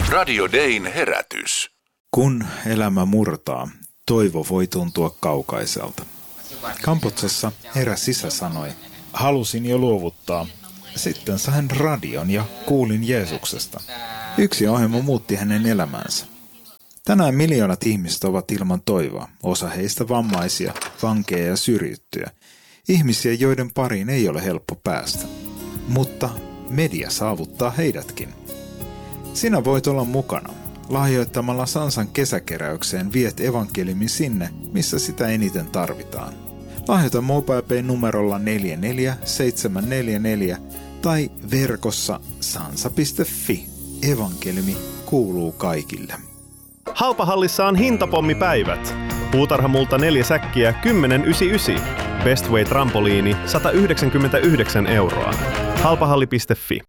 Radio Dayn herätys. Kun elämä murtaa, toivo voi tuntua kaukaiselta. Kamputsessa eräs isä sanoi, halusin jo luovuttaa. Sitten sain radion ja kuulin Jeesuksesta. Yksi ohjelma muutti hänen elämänsä. Tänään miljoonat ihmiset ovat ilman toivoa, osa heistä vammaisia, vankeja ja syrjittyjä. Ihmisiä, joiden pariin ei ole helppo päästä. Mutta media saavuttaa heidätkin. Sinä voit olla mukana. Lahjoittamalla Sansan kesäkeräykseen viet evankeliumin sinne, missä sitä eniten tarvitaan. Lahjoita MobilePay numerolla 44744 tai verkossa sansa.fi. Evankeliumi kuuluu kaikille. Halpahallissa on hintapommipäivät. Puutarhamulta 4 säkkiä 10,99. Bestway trampoliini 199 €. Halpahalli.fi.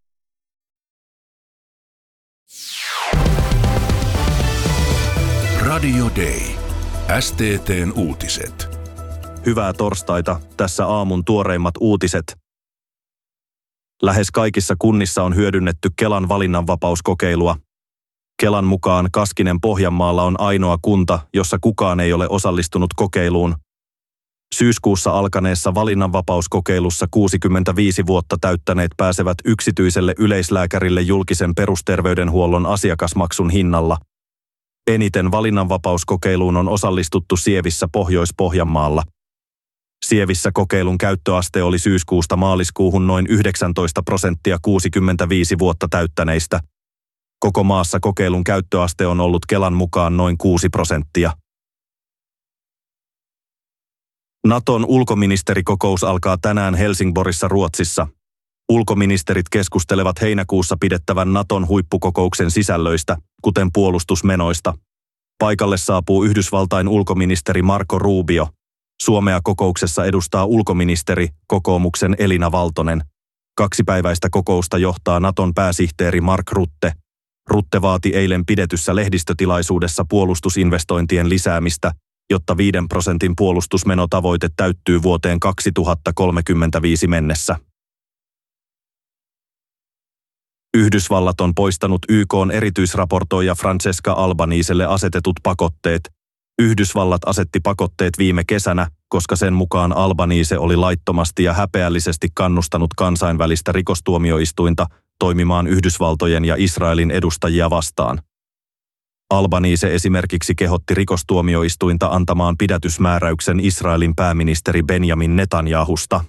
Radio Day. STT:n uutiset. Hyvää torstaita, tässä aamun tuoreimmat uutiset. Lähes kaikissa kunnissa on hyödynnetty Kelan valinnanvapauskokeilua. Kelan mukaan Kaskinen Pohjanmaalla on ainoa kunta, jossa kukaan ei ole osallistunut kokeiluun. Syyskuussa alkaneessa valinnanvapauskokeilussa 65 vuotta täyttäneet pääsevät yksityiselle yleislääkärille julkisen perusterveydenhuollon asiakasmaksun hinnalla. Eniten valinnanvapauskokeiluun on osallistuttu Sievissä Pohjois-Pohjanmaalla. Sievissä kokeilun käyttöaste oli syyskuusta maaliskuuhun noin 19% 65 vuotta täyttäneistä. Koko maassa kokeilun käyttöaste on ollut Kelan mukaan noin 6%. Naton ulkoministerikokous alkaa tänään Helsingborissa Ruotsissa. Ulkoministerit keskustelevat heinäkuussa pidettävän Naton huippukokouksen sisällöistä, kuten puolustusmenoista. Paikalle saapuu Yhdysvaltain ulkoministeri Marco Rubio. Suomea kokouksessa edustaa ulkoministeri, kokoomuksen Elina Valtonen. 2-päiväistä kokousta johtaa Naton pääsihteeri Mark Rutte. Rutte vaati eilen pidetyssä lehdistötilaisuudessa puolustusinvestointien lisäämistä, jotta 5% puolustusmenotavoite täyttyy vuoteen 2035 mennessä. Yhdysvallat on poistanut YK:n erityisraportoija Francesca Albaniselle asetetut pakotteet. Yhdysvallat asetti pakotteet viime kesänä, koska sen mukaan Albanise oli laittomasti ja häpeällisesti kannustanut kansainvälistä rikostuomioistuinta toimimaan Yhdysvaltojen ja Israelin edustajia vastaan. Albanise esimerkiksi kehotti rikostuomioistuinta antamaan pidätysmääräyksen Israelin pääministeri Benjamin Netanyahusta.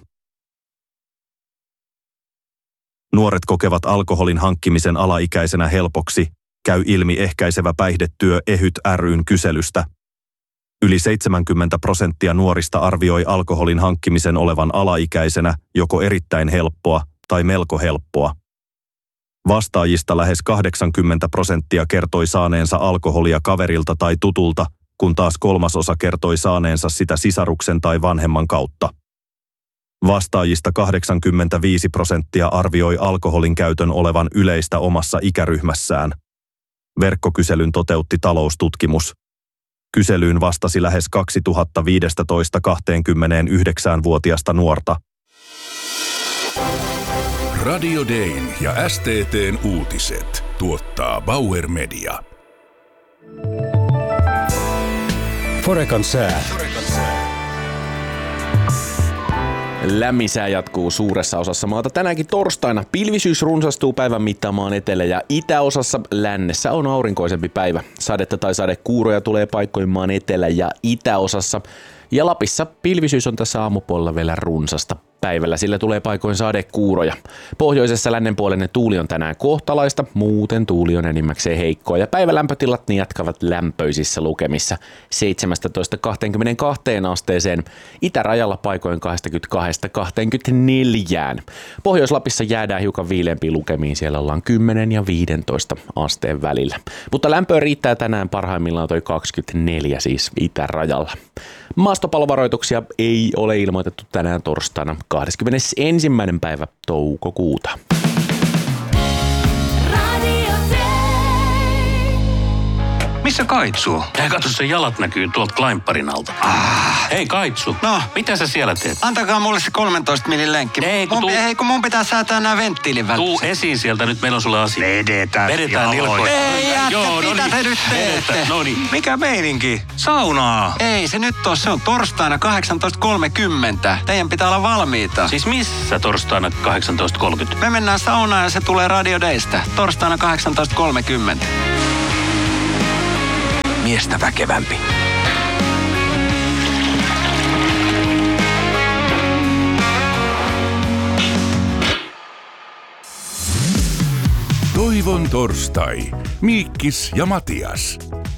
Nuoret kokevat alkoholin hankkimisen alaikäisenä helpoksi, käy ilmi ehkäisevä päihdetyö EHYT ry:n kyselystä. Yli 70% nuorista arvioi alkoholin hankkimisen olevan alaikäisenä joko erittäin helppoa tai melko helppoa. Vastaajista lähes 80% kertoi saaneensa alkoholia kaverilta tai tutulta, kun taas 1/3 kertoi saaneensa sitä sisaruksen tai vanhemman kautta. Vastaajista 85% arvioi alkoholin käytön olevan yleistä omassa ikäryhmässään. Verkkokyselyn toteutti Taloustutkimus. Kyselyyn vastasi lähes 2015-29-vuotiaista nuorta. Radio Dayn ja STT:n uutiset tuottaa Bauer Media. Forekan sää. Lämmin sää jatkuu suuressa osassa maata tänäänkin torstaina. Pilvisyys runsastuu päivän mittaan maan etelä- ja itäosassa. Lännessä on aurinkoisempi päivä. Sadetta tai sadekuuroja tulee paikkoin maan etelä- ja itäosassa. Ja Lapissa pilvisyys on tässä aamupuolella vielä runsasta. Päivällä sillä tulee paikoin sadekuuroja. Pohjoisessa lännenpuolinen tuuli on tänään kohtalaista, muuten tuuli on enimmäkseen heikkoa ja päivälämpötilat niin jatkavat lämpöisissä lukemissa 17-22 asteeseen, itärajalla paikoin 22-24. Pohjois-Lapissa jäädään hiukan viileämpiin lukemiin, siellä ollaan 10 ja 15 asteen välillä. Mutta lämpöä riittää tänään parhaimmillaan toi 24 siis itärajalla. Maastopalovaroituksia ei ole ilmoitettu tänään torstaina 21. päivä toukokuuta. Missä Kaitsu? Kato, se jalat näkyy tuolta Kleinparin alta. Hei Kaitsu, No? mitä sä siellä teet? Antakaa mulle se 13 millin lenkki. Ei, kun mun pitää säätää nää venttiilin Tuu välissä. esiin sieltä, nyt meillä on sulle asia. Vedetään nilkoista. Ei, jätkä, mitä te nyt teette? No niin. Mikä meininki? Saunaa. Ei se nyt oo, se on torstaina 18.30. Teidän pitää olla valmiita. Siis missä torstaina 18.30? Me mennään saunaan ja se tulee Radio Daystä. Torstaina 18.30. Miestä väkevämpi. Toivon torstai. Miikkis ja Matias.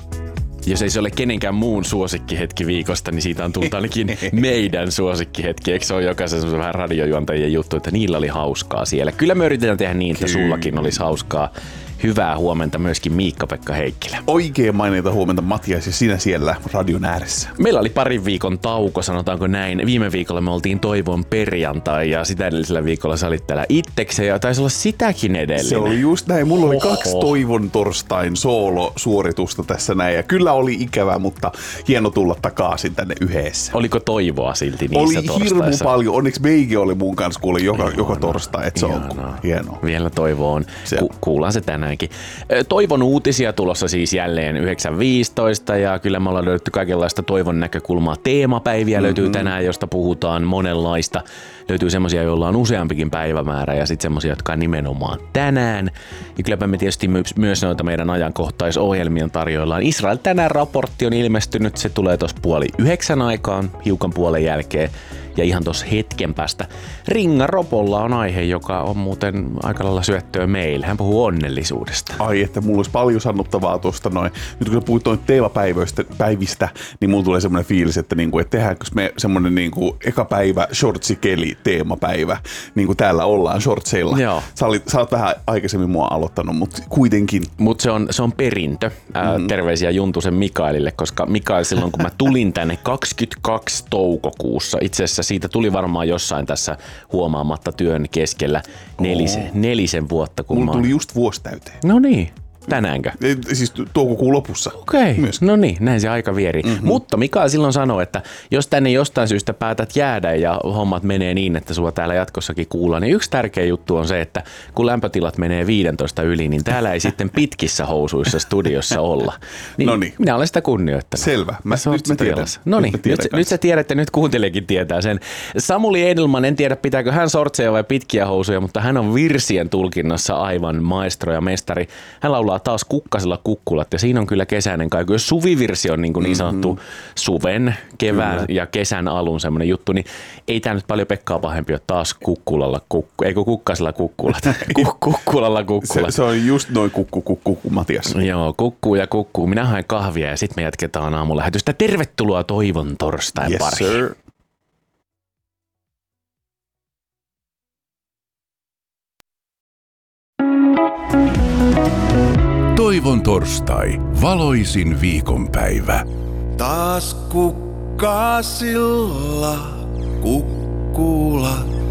Jos ei se ole kenenkään muun suosikkihetki viikosta, niin siitä on tullut ainakin meidän suosikkihetki. Eikö se ole jokaisen semmoisen vähän radiojuontajien juttu, että niillä oli hauskaa siellä. Kyllä me yritetään tehdä niin, että sullakin olisi hauskaa. Hyvää huomenta myöskin Miikka-Pekka Heikkilä. Oikein mainita huomenta Matias ja sinä siellä radion ääressä. Meillä oli parin viikon tauko, sanotaanko näin. Viime viikolla me oltiin Toivon perjantai ja sitä edellisellä viikolla sä olit täällä itsekseen ja taisi olla sitäkin edellinen. Se oli just näin. Mulla oli 2 Toivon torstain soolosuoritusta tässä näin ja kyllä oli ikävä, mutta hieno tulla takaisin tänne yhdessä. Oliko toivoa silti niissä oli torstaissa? Oli hirmu paljon. Onneksi Meike oli mun kanssa kuule joka torstai, että se on hienoa. Vielä toivo on. Kuullaan se tänäänkin. Toivon uutisia tulossa siis jälleen 9.15 ja kyllä me ollaan löydetty kaikenlaista toivon näkökulmaa. Teemapäiviä löytyy tänään, josta puhutaan monenlaista. Löytyy semmosia, joilla on useampikin päivämäärä ja sitten semmosia, jotka on nimenomaan tänään. Ja kylläpä me tietysti myös noita meidän ajankohtaisohjelmien tarjoillaan. Israel tänään raportti on ilmestynyt, se tulee tuossa 8:30 aikaan, hiukan puolen jälkeen. Ja ihan tuossa hetken päästä Ringa Ropolla on aihe, joka on muuten aika lailla syöttöä meille. Hän puhuu onnellisuudesta. Ai, että mulla olisi paljon sanottavaa tuosta noin. Nyt kun puhuit noin teemapäivistä, niin mulla tulee semmoinen fiilis, että, niinku, että tehdäänkö me semmoinen niinku, eka päivä shortsikeli teemapäivä. Niin kuin täällä ollaan shortseilla. Joo. Sä oot vähän aikaisemmin mua aloittanut, mutta kuitenkin. Mutta se on perintö. Terveisiä Juntusen Mikaelille, koska Mikael silloin kun mä tulin tänne 22. toukokuussa, itse asiassa siitä tuli varmaan jossain tässä huomaamatta työn keskellä nelisen vuotta. Mulla tuli just vuosi täyteen. No niin. Tänäänkö? Siis toukokuun lopussa. Okei, no niin, näin se aika vieri. Mutta Mikael silloin sanoi, että jos tänne jostain syystä päätät jäädä ja hommat menee niin, että sua täällä jatkossakin kuullaan, niin yksi tärkeä juttu on se, että kun lämpötilat menee 15 yli, niin täällä ei sitten pitkissä housuissa studiossa olla. Niin Noniin. Minä olen sitä kunnioittanut. Selvä, nyt mä tiedän. No niin, nyt sä tiedät ja nyt kuuntelijakin tietää sen. Samuli Edelman, en tiedä pitääkö hän sortseja vai pitkiä housuja, mutta hän on virsien tulkinnassa aivan maestro ja mestari. Hän laulaa taas Kukkasella kukkulat ja siinä on kyllä kesäinen kaiku. Jos suvivirsi on niin sanottu suven, kevään ja kesän alun semmoinen juttu, niin ei tää nyt paljon Pekkaa pahempi ole taas Kukkasella kukkulat. Kukkulalla kukkulat. Se on just noin kukku, Matias. Joo, kukkuu. Minä haen kahvia ja sitten me jatketaan aamulähetystä. Tervetuloa Toivon torstain pariin. Sir. Toivon torstai. Valoisin viikonpäivä. Taas kukkasilla kukkulat.